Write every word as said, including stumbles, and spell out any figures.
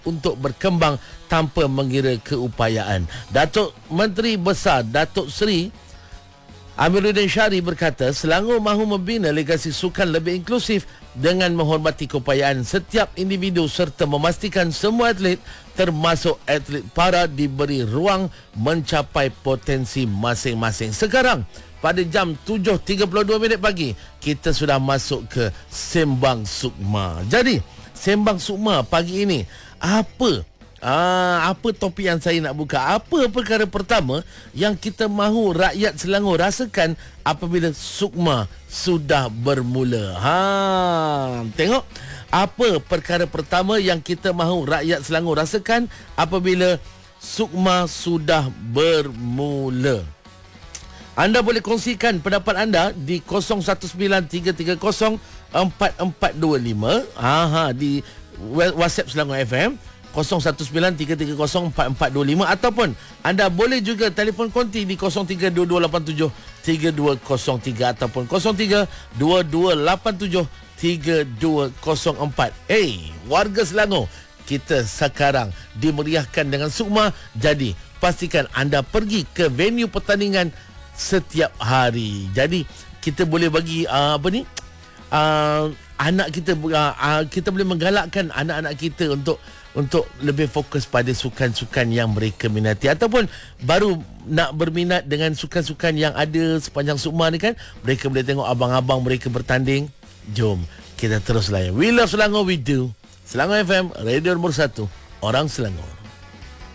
untuk berkembang tanpa mengira keupayaan. Datuk Menteri Besar Datuk Seri Amiruddin Syari berkata, Selangor mahu membina legasi sukan lebih inklusif dengan menghormati keupayaan setiap individu serta memastikan semua atlet termasuk atlet para diberi ruang mencapai potensi masing-masing. Sekarang pada jam tujuh tiga puluh dua minit pagi kita sudah masuk ke Sembang Sukma. Jadi Sembang Sukma pagi ini apa Ah, apa topik yang saya nak buka? Apa perkara pertama yang kita mahu rakyat Selangor rasakan apabila Sukma sudah bermula? Ha, tengok. Apa perkara pertama yang kita mahu rakyat Selangor rasakan apabila Sukma sudah bermula? Anda boleh kongsikan pendapat anda di kosong satu sembilan tiga tiga kosong empat empat dua lima. Aha, di WhatsApp Selangor F M kosong satu sembilan tiga tiga kosong empat empat dua lima, ataupun anda boleh juga telefon konti di kosong tiga dua dua lapan tujuh tiga dua kosong tiga ataupun kosong tiga dua dua lapan tujuh tiga dua kosong empat. Hey, warga Selangor, kita sekarang dimeriahkan dengan Sukma, jadi pastikan anda pergi ke venue pertandingan setiap hari. Jadi kita boleh bagi uh, apa ni uh, anak kita uh, uh, kita boleh menggalakkan anak-anak kita untuk untuk lebih fokus pada sukan-sukan yang mereka minati, ataupun baru nak berminat dengan sukan-sukan yang ada sepanjang Sukma ni kan, mereka boleh tengok abang-abang mereka bertanding. Jom kita terus layan. We love Selangor, we do. Selangor F M, radio nombor satu, orang Selangor.